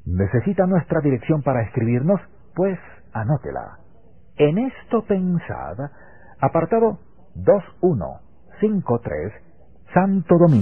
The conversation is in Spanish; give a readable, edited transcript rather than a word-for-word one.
¿Necesita nuestra dirección para escribirnos? Pues anótela. En esto pensad, apartado 2153, Santo Domingo.